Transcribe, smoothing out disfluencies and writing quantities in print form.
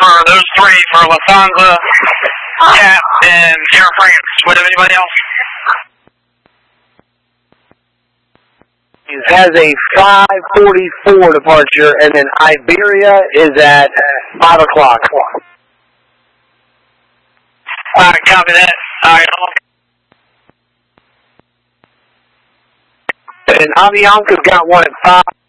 for those three, for Lufthansa, CAT, and Air France. What about anybody else? It has a 5:44 departure, and then Iberia is at 5 o'clock. Alright, copy that. Alright, and Avianca's got one at 5.